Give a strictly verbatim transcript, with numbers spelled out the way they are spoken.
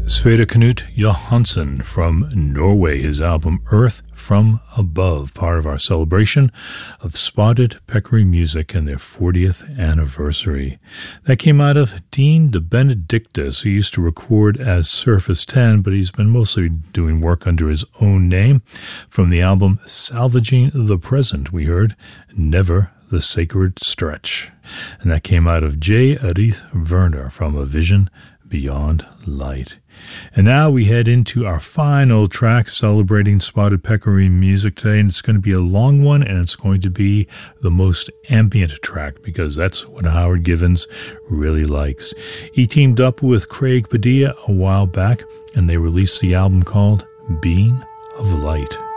Sverre Knut Johansen from Norway, his album Earth from Above, part of our celebration of Spotted Peccary Music and their fortieth anniversary. That came out of Dean De Benedictis. He used to record as Surface ten, but he's been mostly doing work under his own name. From the album Salvaging the Present, we heard Never the Sacred Stretch. And that came out of J. Arith Werner from A Vision Beyond Light. And now we head into our final track celebrating Spotted Peccary music today, and it's going to be a long one, and it's going to be the most ambient track because that's what Howard Givens really likes. He teamed up with Craig Padilla a while back, and they released the album called Being of Light.